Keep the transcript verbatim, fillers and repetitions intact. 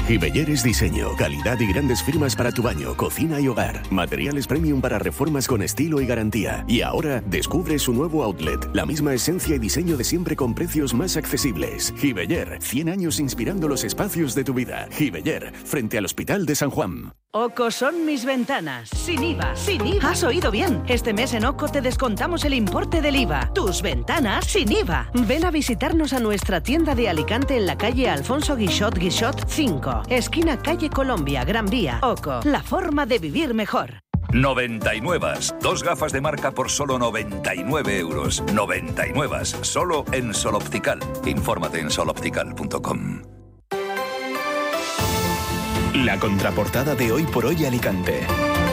Gibeller es diseño, calidad y grandes firmas para tu baño, cocina y hogar. Materiales premium para reformas con estilo y garantía. Y ahora descubre su nuevo outlet. La misma esencia y diseño de siempre con precios más accesibles. Gibeller, cien años inspirando los espacios de tu vida. Gibeller, frente al Hospital de San Juan. OCO son mis ventanas, sin I V A, sin I V A. Has oído bien. Este mes en OCO te descontamos el importe del I V A. Tus ventanas sin I V A. Ven a visitarnos a nuestra tienda de Alicante en la calle Alfonso Guixot Guixot cinco, esquina calle Colombia, Gran Vía. OCO, la forma de vivir mejor. noventa y nueve. Dos gafas de marca por solo noventa y nueve euros. noventa y nueve. Solo en Sol Optical. Infórmate en sol optical punto com. La contraportada de Hoy por Hoy Alicante.